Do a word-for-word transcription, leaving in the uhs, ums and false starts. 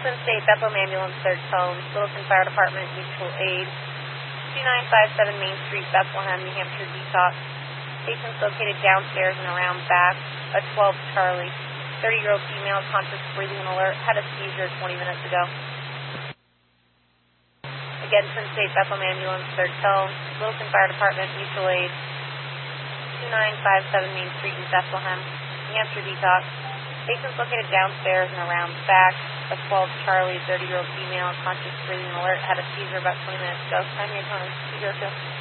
Twin State Bethlehem Ambulance, third tone, Littleton Fire Department, mutual aid, two nine five seven Main Street, Bethlehem, New Hampshire, detox. Patients located downstairs and around back, a twelve Charlie, thirty-year-old female, conscious, breathing and alert, had a seizure twenty minutes ago. Again, Twin State Bethlehem Ambulance, third tone, Littleton Fire Department, mutual aid, two nine five seven Main Street in Bethlehem, New Hampshire, detox. Patients located downstairs and around back, a twelve Charlie, thirty-year-old female, conscious, breathing and alert, had a seizure about twenty minutes ago. Time your time, two zero two.